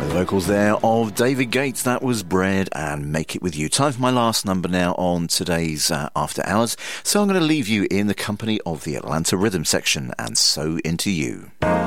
Vocals there of David Gates. That was Bread and Make It With You. Time for my last number now on today's After Hours. So I'm going to leave you in the company of the Atlanta Rhythm section, and So Into You.